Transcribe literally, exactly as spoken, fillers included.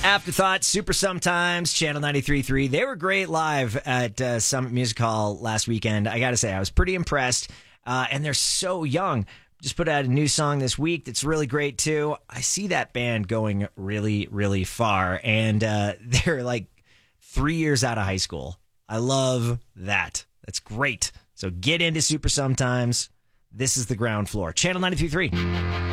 Afterthought, Super Sometimes, Channel ninety-three point three. They were great live at uh, Summit Music Hall last weekend. I got to say, I was pretty impressed. Uh, and they're so young. Just put out a new song this week that's really great, too. I see that band going really, really far. And uh, they're like three years out of high school. I love that. That's great. So get into Super Sometimes. This is the ground floor. Channel ninety-three point three.